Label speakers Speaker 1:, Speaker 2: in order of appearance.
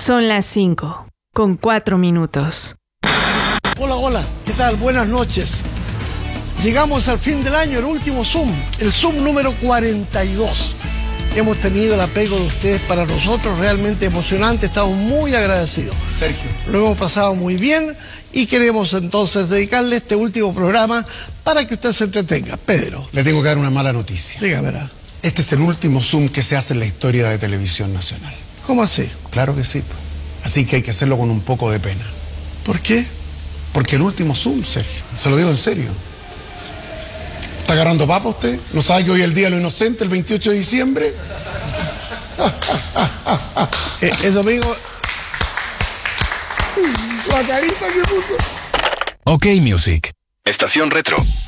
Speaker 1: Son las 5:04.
Speaker 2: Hola, ¿qué tal? Buenas noches. Llegamos al fin del año, el último Zoom, el Zoom número 42. Hemos tenido el apego de ustedes para nosotros realmente emocionante, estamos muy agradecidos.
Speaker 3: Sergio.
Speaker 2: Lo hemos pasado muy bien y queremos entonces dedicarle este último programa para que usted se entretenga. Pedro.
Speaker 3: Le tengo que dar una mala noticia.
Speaker 2: Dígamela.
Speaker 3: Este es el último Zoom que se hace en la historia de Televisión Nacional.
Speaker 2: ¿Cómo así?
Speaker 3: Claro que sí. Así que hay que hacerlo con un poco de pena.
Speaker 2: ¿Por qué?
Speaker 3: Porque el último Zoom, Sergio. Se lo digo en serio. ¿Está agarrando papa usted? ¿No sabe que hoy es el Día de lo Inocente, el 28 de diciembre?
Speaker 2: El domingo... La carita que puso.
Speaker 4: OK Music. Estación Retro.